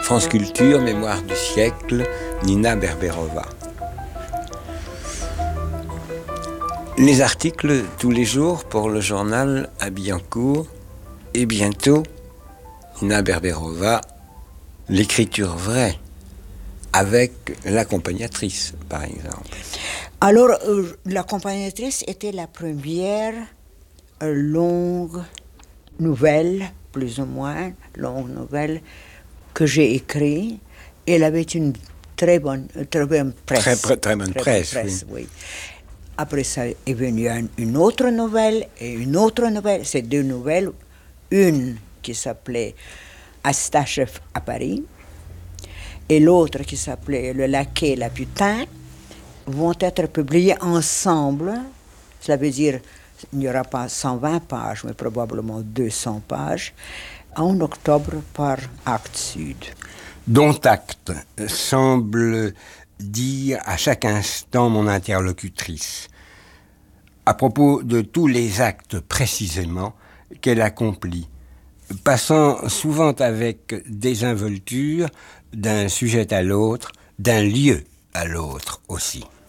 France Culture, Mémoire du siècle, Nina Berberova. Les articles tous les jours pour le journal à Billancourt et bientôt Nina Berberova, l'écriture vraie avec l'accompagnatrice par exemple. Alors l'accompagnatrice était la première longue nouvelle, plus ou moins longue nouvelle que j'ai écrite. Elle avait une très bonne presse. Très bonne presse, oui. Après ça est venue une autre nouvelle et une autre nouvelle. Ces deux nouvelles, une qui s'appelait Astachev à Paris et l'autre qui s'appelait Le laquais et la putain, vont être publiées ensemble. Cela veut dire qu'il n'y aura pas 120 pages, mais probablement 200 pages, en octobre par Actes Sud. Dont acte semble dire à chaque instant mon interlocutrice, à propos de tous les actes précisément qu'elle accomplit, passant souvent avec désinvolture d'un sujet à l'autre, d'un lieu à l'autre aussi.